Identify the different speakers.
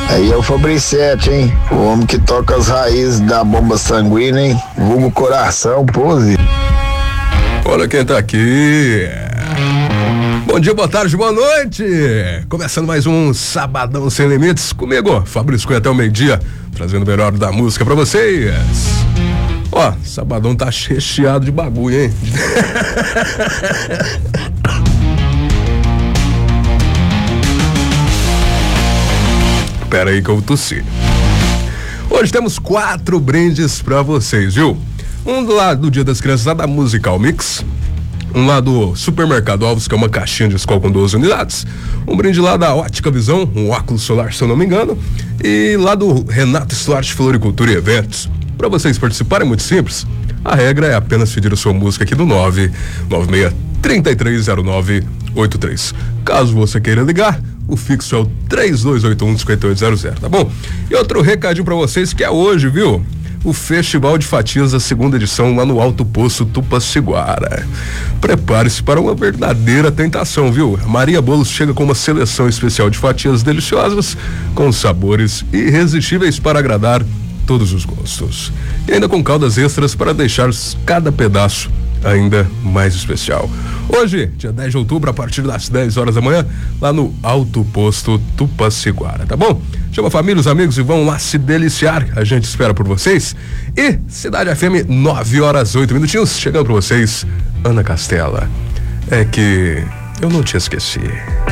Speaker 1: Aí é o Fabricete, hein? O homem que toca as raízes da bomba sanguínea, hein? Vulgo coração, pose.
Speaker 2: Olha quem tá aqui. Bom dia, boa tarde, boa noite. Começando mais um Sabadão Sem Limites. Comigo, Fabrício Cunha, até o meio-dia, trazendo o melhor da música pra vocês. Ó, Sabadão tá recheado de bagulho, hein? Pera aí que eu tossi. Hoje temos 4 brindes pra vocês, viu? Um lá do Dia das Crianças, lá da Musical Mix. Um lá do Supermercado Alves, que é uma caixinha de Skol com 12 unidades. Um brinde lá da Ótica Visão, um óculos solar, se eu não me engano. E lá do Renato Stuart Floricultura e Eventos. Pra vocês participarem, é muito simples. A regra é apenas pedir a sua música aqui do 996-330983. Caso você queira ligar, o fixo é o 3281-5800, tá bom? E outro recadinho pra vocês que é hoje, viu? O Festival de Fatias da 2ª edição lá no Alto Poço Tupaciguara. Prepare-se para uma verdadeira tentação, viu? Maria Bolos chega com uma seleção especial de fatias deliciosas, com sabores irresistíveis para agradar todos os gostos. E ainda com caldas extras para deixar cada pedaço ainda mais especial. Hoje, dia 10 de outubro, a partir das 10 horas da manhã, lá no Alto Posto Tupaciguara, tá bom? Chama a família, os amigos e vão lá se deliciar. A gente espera por vocês. E Cidade FM, 9h08, chegando pra vocês, Ana Castela. É que eu não te esqueci.